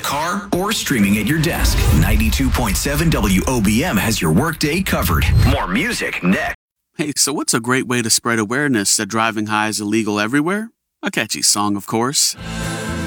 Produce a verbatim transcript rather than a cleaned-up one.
car or streaming at your desk. ninety-two point seven W O B M has your workday covered. More music next. Hey, so what's a great way to spread awareness that driving high is illegal everywhere? A catchy song, of course.